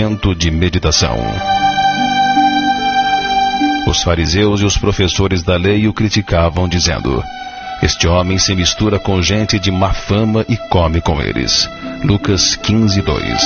momento de meditação. Os fariseus e os professores da lei o criticavam, dizendo: este homem se mistura com gente de má fama e come com eles. Lucas 15:2.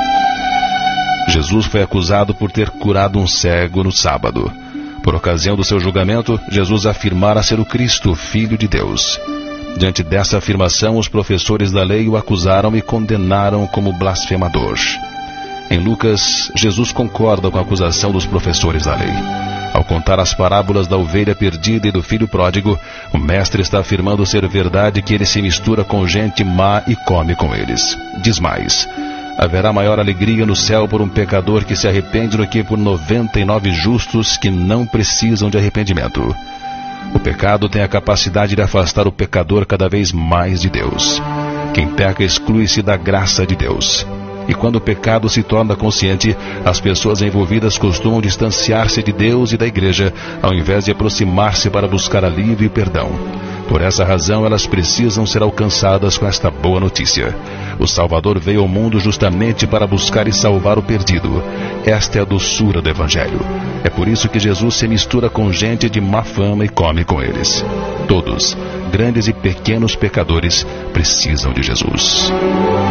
Jesus foi acusado por ter curado um cego no sábado. Por ocasião do seu julgamento, Jesus afirmara ser o Cristo, Filho de Deus. Diante dessa afirmação, os professores da lei o acusaram e condenaram como blasfemador. Em Lucas, Jesus concorda com a acusação dos professores da lei. Ao contar as parábolas da ovelha perdida e do filho pródigo, o mestre está afirmando ser verdade que ele se mistura com gente má e come com eles. Diz mais: haverá maior alegria no céu por um pecador que se arrepende do que por 99 justos que não precisam de arrependimento. O pecado tem a capacidade de afastar o pecador cada vez mais de Deus. Quem peca exclui-se da graça de Deus. E quando o pecado se torna consciente, as pessoas envolvidas costumam distanciar-se de Deus e da igreja, ao invés de aproximar-se para buscar alívio e perdão. Por essa razão, elas precisam ser alcançadas com esta boa notícia. O Salvador veio ao mundo justamente para buscar e salvar o perdido. Esta é a doçura do Evangelho. É por isso que Jesus se mistura com gente de má fama e come com eles. Todos, grandes e pequenos pecadores, precisam de Jesus.